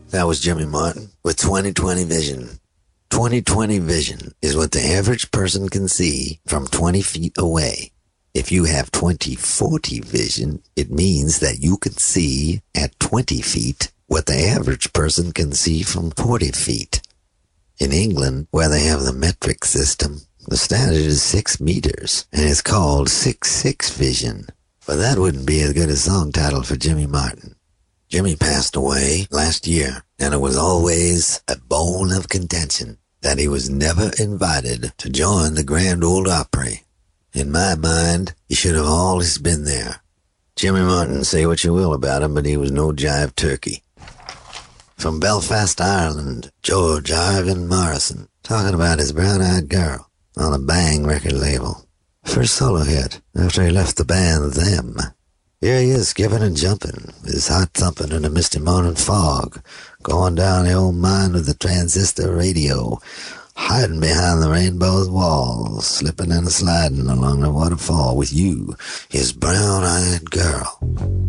That was Jimmy Martin with 20/20 vision. 20/20 vision is what the average person can see from 20 feet away. If you have 20/40 vision, it means that you can see at 20 feet what the average person can see from 40 feet. In England, where they have the metric system, the standard is 6 meters, and it's called 6/6 vision. But that wouldn't be as good a song title for Jimmy Martin. Jimmy passed away last year, and it was always a bone of contention that he was never invited to join the Grand Ole Opry. In my mind, he should have always been there. Jimmy Martin, say what you will about him, but he was no jive turkey. From Belfast, Ireland, George Ivan Morrison, talking about his brown-eyed girl on a Bang record label. First solo hit after he left the band Them. Here he is, skipping and jumping, his heart thumping in a misty morning fog, going down the old mine with the transistor radio, hiding behind the rainbow's walls, slipping and sliding along the waterfall with you, his brown-eyed girl.